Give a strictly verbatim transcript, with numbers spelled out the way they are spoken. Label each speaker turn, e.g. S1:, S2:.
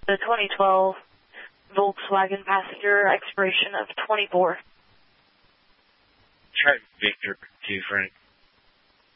S1: The twenty twelve Volkswagen Passenger, expiration of twenty-four.
S2: Charlie Victor two Frank.